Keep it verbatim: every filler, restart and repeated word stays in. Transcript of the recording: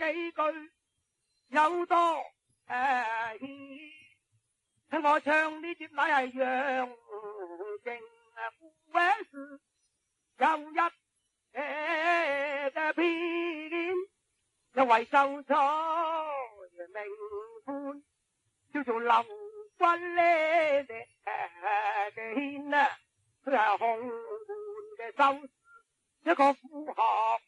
幾句有多誒牽，我唱呢碟乃係楊靖古詩有一嘅篇，又為秀才名官，叫做劉君呢嘅嘅牽啊，佢係紅門嘅修士，一個富學